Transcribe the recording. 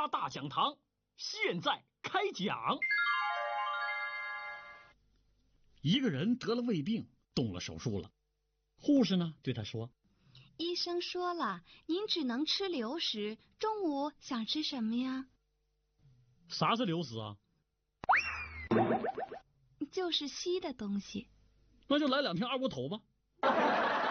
家大讲堂现在开讲。一个人得了胃病，动了手术了。护士呢对他说： 医生说了，您只能吃流食，中午想吃什么呀？ 啥是流食啊？ 就是稀的东西。 那就来2片二锅头吧。